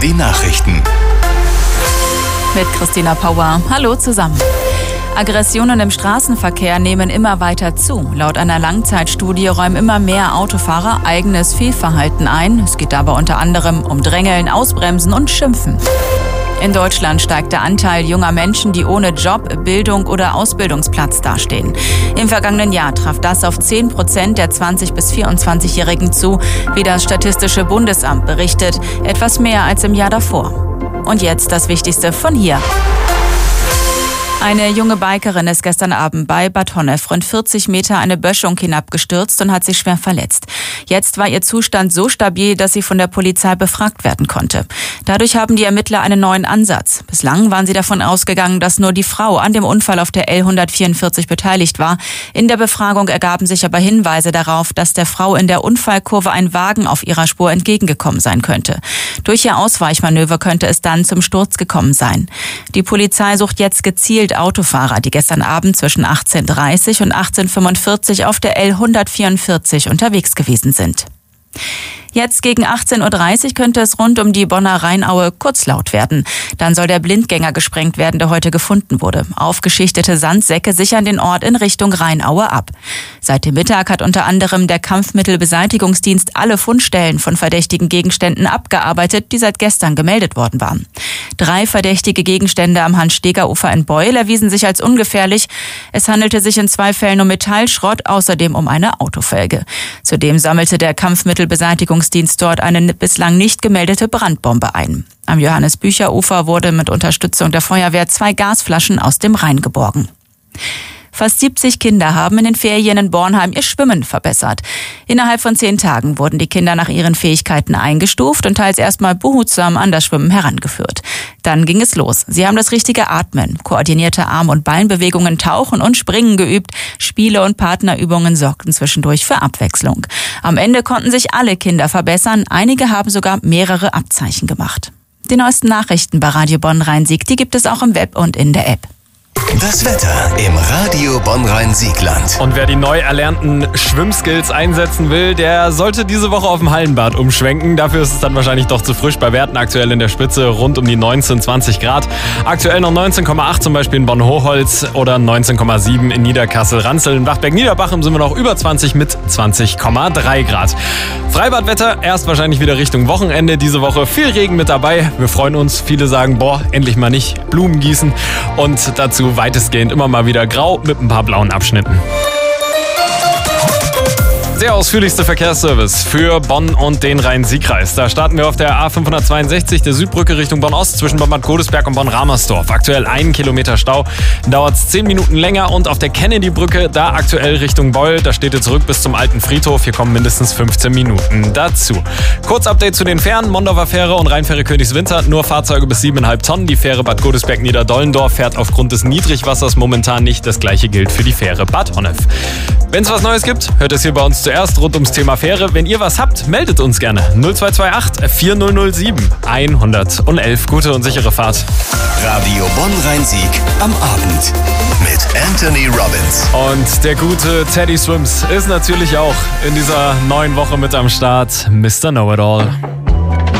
die Nachrichten. Mit Christina Pauer. Hallo zusammen. Aggressionen im Straßenverkehr nehmen immer weiter zu. Laut einer Langzeitstudie räumen immer mehr Autofahrer eigenes Fehlverhalten ein. Es geht dabei unter anderem um Drängeln, Ausbremsen und Schimpfen. In Deutschland steigt der Anteil junger Menschen, die ohne Job, Bildung oder Ausbildungsplatz dastehen. Im vergangenen Jahr traf das auf 10% der 20- bis 24-Jährigen zu, wie das Statistische Bundesamt berichtet, etwas mehr als im Jahr davor. Und jetzt das Wichtigste von hier. Eine junge Bikerin ist gestern Abend bei Bad Honnef rund 40 Meter eine Böschung hinabgestürzt und hat sich schwer verletzt. Jetzt war ihr Zustand so stabil, dass sie von der Polizei befragt werden konnte. Dadurch haben die Ermittler einen neuen Ansatz. Bislang waren sie davon ausgegangen, dass nur die Frau an dem Unfall auf der L144 beteiligt war. In der Befragung ergaben sich aber Hinweise darauf, dass der Frau in der Unfallkurve ein Wagen auf ihrer Spur entgegengekommen sein könnte. Durch ihr Ausweichmanöver könnte es dann zum Sturz gekommen sein. Die Polizei sucht jetzt gezielt Autofahrer, die gestern Abend zwischen 18:30 und 18:45 auf der L144 unterwegs gewesen sind. Jetzt gegen 18:30 Uhr könnte es rund um die Bonner Rheinaue kurz laut werden. Dann soll der Blindgänger gesprengt werden, der heute gefunden wurde. Aufgeschichtete Sandsäcke sichern den Ort in Richtung Rheinaue ab. Seit dem Mittag hat unter anderem der Kampfmittelbeseitigungsdienst alle Fundstellen von verdächtigen Gegenständen abgearbeitet, die seit gestern gemeldet worden waren. 3 verdächtige Gegenstände am Hans-Steger-Ufer in Beuel erwiesen sich als ungefährlich. Es handelte sich in 2 Fällen um Metallschrott, außerdem um eine Autofelge. Zudem sammelte der Kampfmittelbeseitigungsdienst dort eine bislang nicht gemeldete Brandbombe ein. Am Johannes-Bücher-Ufer wurde mit Unterstützung der Feuerwehr 2 Gasflaschen aus dem Rhein geborgen. Fast 70 Kinder haben in den Ferien in Bornheim ihr Schwimmen verbessert. Innerhalb von 10 Tagen wurden die Kinder nach ihren Fähigkeiten eingestuft und teils erstmal behutsam an das Schwimmen herangeführt. Dann ging es los. Sie haben das richtige Atmen, koordinierte Arm- und Beinbewegungen, Tauchen und Springen geübt. Spiele und Partnerübungen sorgten zwischendurch für Abwechslung. Am Ende konnten sich alle Kinder verbessern. Einige haben sogar mehrere Abzeichen gemacht. Die neuesten Nachrichten bei Radio Bonn-Rhein-Sieg, die gibt es auch im Web und in der App. Das Wetter im Radio Bonn-Rhein-Siegland. Und wer die neu erlernten Schwimmskills einsetzen will, der sollte diese Woche auf dem Hallenbad umschwenken. Dafür ist es dann wahrscheinlich doch zu frisch. Bei Werten aktuell in der Spitze rund um die 19, 20 Grad. Aktuell noch 19,8 zum Beispiel in Bonn-Hochholz oder 19,7 in Niederkassel-Ranzel. In Bachberg-Niederbachem sind wir noch über 20 mit 20,3 Grad. Freibadwetter erst wahrscheinlich wieder Richtung Wochenende. Diese Woche viel Regen mit dabei. Wir freuen uns. Viele sagen, endlich mal nicht Blumen gießen. Und dazu weitestgehend immer mal wieder grau mit ein paar blauen Abschnitten. Der ausführlichste Verkehrsservice für Bonn und den Rhein-Sieg-Kreis. Da starten wir auf der A562, der Südbrücke Richtung Bonn-Ost zwischen Bad Godesberg und Bonn-Ramersdorf. Aktuell 1 Kilometer Stau, dauert es 10 Minuten länger. Und auf der Kennedy-Brücke, da aktuell Richtung Beuel, da steht ihr zurück bis zum alten Friedhof. Hier kommen mindestens 15 Minuten dazu. Kurzupdate zu den Fähren. Mondorfer Fähre und Rheinfähre Königswinter, nur Fahrzeuge bis 7,5 Tonnen. Die Fähre Bad Godesberg-Niederdollendorf fährt aufgrund des Niedrigwassers momentan nicht. Das gleiche gilt für die Fähre Bad Honnef. Wenn es was Neues gibt, hört es hier bei uns zuerst rund ums Thema Fähre. Wenn ihr was habt, meldet uns gerne. 0228 4007 111. Gute und sichere Fahrt. Radio Bonn-Rhein-Sieg am Abend mit Anthony Robbins. Und der gute Teddy Swims ist natürlich auch in dieser neuen Woche mit am Start. Mr. Know-It-All.